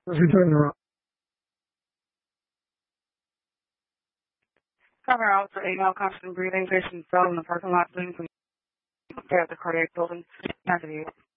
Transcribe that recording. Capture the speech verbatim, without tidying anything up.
Where's he turning around? Cover out for eight mile constant breathing. Patient fell in the parking lot bleeding from the cardiac building. Interview.